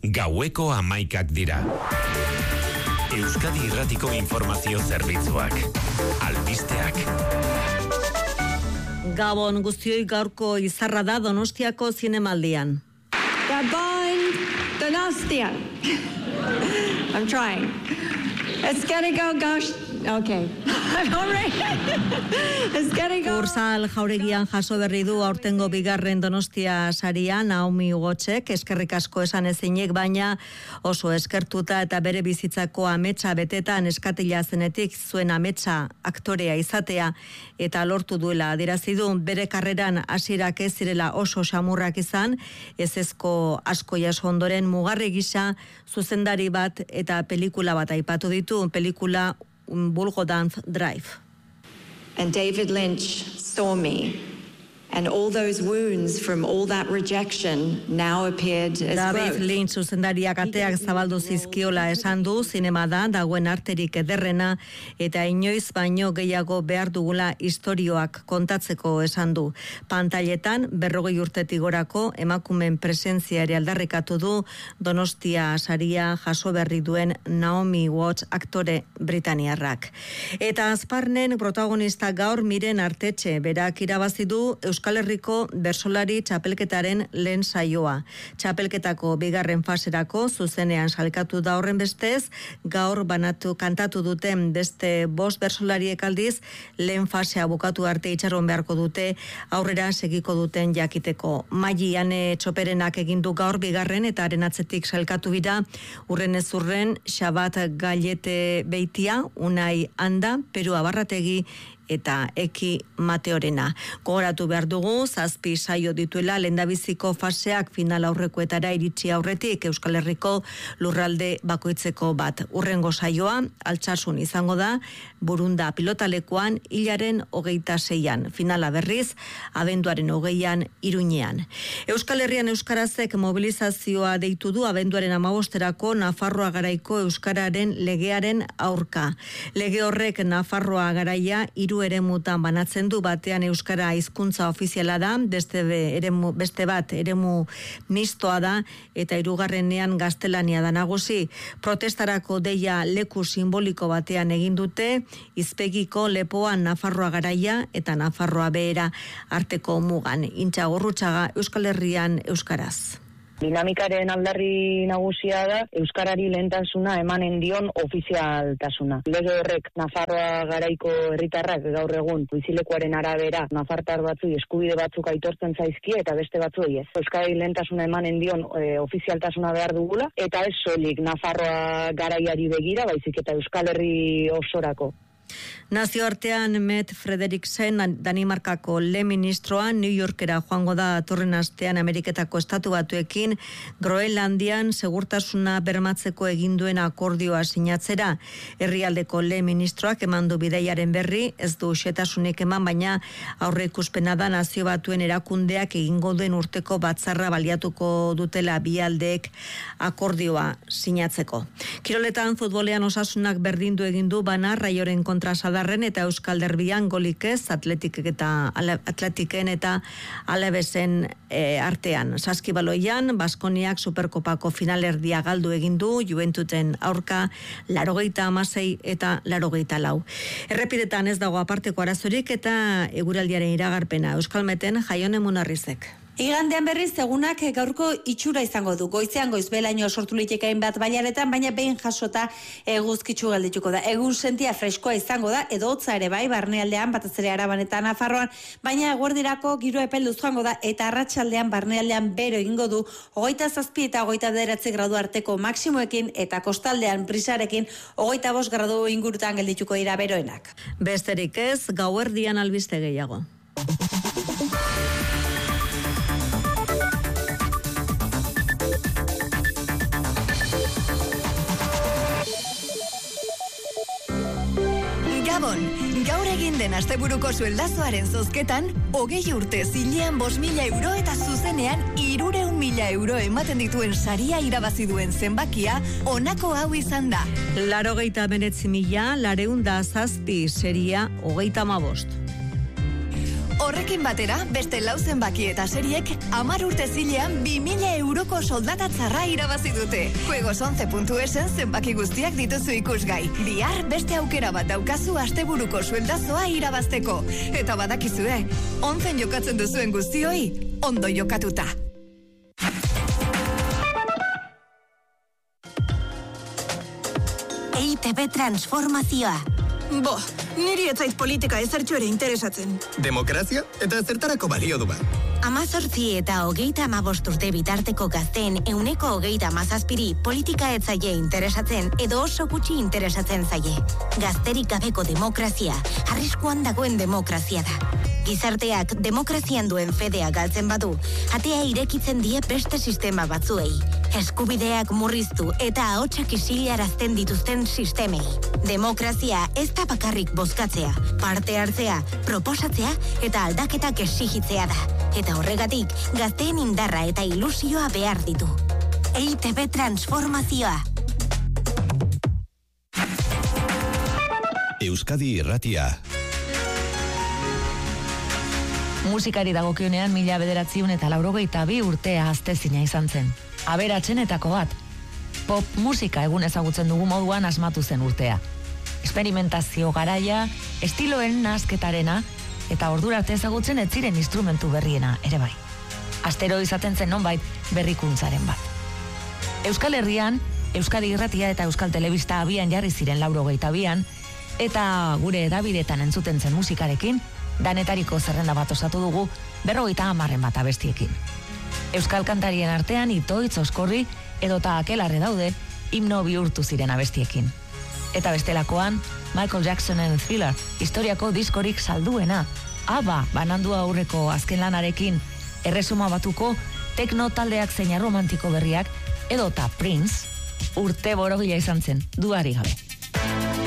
Gaueko 11 dira. Euskadi Irratiko Informazio Zerbitzuak. Albisteak. Gabon guztioi, gaurko izarra da Donostiako zinemaldian. Gabon, Donostia. I'm trying. It's gonna go, gosh. Okay. I'm all right. It's gonna go. Ursal Jauregian jaso berri du aurtengo bigarren Donostia saria Naomi Wattsek, eskerrik asko esan ezinik, baina oso eskertuta eta bere bizitzako ametsa betetan eskatila zenetik zuen ametsa aktorea izatea eta lortu duela adierazi du. Bere karreran hasierak ez zirela oso xamurrak izan, ezezko asko jaso ondoren mugarri gisa zuzendari bat eta pelikula bat aipatu ditu, pelikula Mulholland Drive. And David Lynch saw me, and all those wounds from all that rejection now appeared as David growth. Lynch zuzendariak ateak zabaldu zizkiola esan du, zinema da dagoen arterik ederrena eta inoiz baino gehiago behar dugula istorioak kontatzeko esan du. Pantailetan 40 urtetik gorako emakumeen presentzia ere aldarrikatu du Donostia saria jaso berri duen Naomi Watts aktore britaniarrak. Eta azparnen protagonista gaur Miren Artetxe, berak irabazi du Euskal Herriko bersolari txapelketaren lehen saioa. Txapelketako bigarren faserako zuzenean salkatu da, horren bestez, gaur kantatu duten beste 5 bersolariek aldiz lehen fasea bukatu arte itxaron beharko dute, aurrera segiko duten jakiteko. Maiane Txoperenak egin du gaur bigarren eta haren atzetik salkatu bira urren ez urren Xabat Gallete Beitia, Unai Anda, Peru Abarrategi eta Eki Mateorena. Gogoratu behar dugu, 7 saio dituela lehendabiziko faseak final aurrekoetara iritsi aurretik Euskal Herriko lurralde bakoitzeko bat. Urrengo saioa, Altsasun izango da, Burunda pilotalekuan hilaren 26an. Finala berriz, abenduaren 20an Iruñean. Euskal Herrian euskarazek mobilizazioa deitu du abenduaren 15erako Nafarroa garaiko euskararen legearen aurka. Lege horrek Nafarroa garaia 3 eremutan banatzen du, batean euskara hizkuntza ofiziala da, beste bat eremu mistoa da eta 3. gaztelania da nagusi. Protestarako deia leku simboliko batean egin dute, Izpegiko lepoan Nafarroa garaia eta Nafarroa behera arteko mugan. Intxa Gorrutxaga, Euskal Herrian euskaraz. Dinamikaren aldarri nagusia da euskarari lehentasuna emanen dion ofizialtasuna. Lege horrek Nafarroa garaiko herritarrak gaur egun bizilekuaren arabera nafartar batzui eskubide batzuk aitortzen zaizkie eta beste batzuei ez. Euskarari lehentasuna emanen dion ofizialtasuna behar dugula eta ez soilik Nafarroa garaiari begira, baizik eta Euskal Herri osorako. Nazioartean Matt Frederiksen, Danimarkako lehen ministroa, New Yorkera joango da datorren astean Ameriketako Estatu Batuekin Groenlandian segurtasuna bermatzeko egin duen akordioa sinatzera. Herrialdeko lehen ministroak eman du bidaiaren berri, ez du xetasunik eman, baina aurreikuspena da Nazio Batuen erakundeak egingo duen urteko batzarra baliatuko dutela bi aldeek akordioa sinatzeko. Kiroletan futbolean Osasunak berdindu egin du Bana Raioren kontra Sadarren eta Euskal Derbian golik ez Atletiken eta Alabesen artean. Saskibaloian Baskoniak Superkopako finalerdia galdu egin du Juventuten aurka 86 eta 84. Errepidetan ez dago aparteko arazorik eta eguraldiaren iragarpena Euskalmeten Jaione Munarrizek. Igandean berriz egunak gaurko itxura izango du. Goizean goizbelaino sortu liteke bat bailaretan, baina behin jasota eguzkitsu geldituko da. Egun sentia freskoa izango da, edo hotza ere bai, barnealdean, batez ere Araban eta Nafarroan, baina eguerdirako giro epelduz joango da, eta arratsaldean barnealdean bero egingo du, 27 eta 29 gradu arteko maksimoekin, eta kostaldean brisarekin 25 gradu ingurutan geldituko dira beroenak. Besterik ez, gauerdian albiste gehiago. Gabon, gaur egin den asteburuko sueldazoaren zozketan, 20 urte zilean 5.000 euro eta zuzenean 300.000 euro ematen dituen saria irabazi duen zenbakia, honako hau izan da. 89.907 seria 35. Horrekin batera, beste 4 zenbaki eta seriek 10 urte zilean 2.000 euroko soldata tzarra irabazi dute. Juegos11.esen zenbaki guztiak dituzu ikusgai. Bihar beste aukera bat daukazu asteburuko sueldazoa irabazteko. Eta badakizue, 11 jokatzen duzuen guztioi, ondo jokatuta. EITB transformazioa. Niri ez zait politika ezertxo ere interesatzen. Demokrazia eta zertarako balio du ba. 18 eta 35 urte bitarteko gazteen 27% politika ez zaie interesatzen edo oso gutxi interesatzen zaie. Gazterik gabeko demokrazia, arriskuan dagoen demokrazia da. Gizarteak demokrazian duen fedea galtzen badu, atea irekitzen die beste sistema batzuei. Eskubideak murriztu eta ahotsak isilarazten dituzten sistemei. Demokrazia ez da bakarrik bozkatzea, parte hartzea, proposatzea eta aldaketak exigitzea da. Eta horregatik, gazteen indarra eta ilusioa behar ditu. EITB transformazioa. Euskadi Irratia. Musikari dagokionean 1982 urtea astezina izan zen. Aberatsenetako bat. Pop musika egun ezagutzen dugu moduan asmatu zen urtea. Experimentazio garaia, estiloen nasketarena, eta ordura arte ezagutzen ez ziren instrumentu berriena ere bai. Astero izaten zen nonbait berrikuntzaren bat. Euskal Herrian, Euskadi Irratia eta Euskal Telebista abian jarri ziren 82an, eta gure edabidetan entzuten zen musikarekin, danetariko zerrenda bat osatu dugu 50 bat abestiekin. Euskal kantarien artean Itoitz, Oskorri edota Akelarre daude himno bihurtu ziren abestiekin. Eta bestelakoan, Michael Jacksonen Thriller, historiako diskorik salduena, ABBA banandu aurreko azken lanarekin, erresuma batuko tekno taldeak zeina romantiko berriak, edota Prince, urte borobila izan zen, dudarik gabe.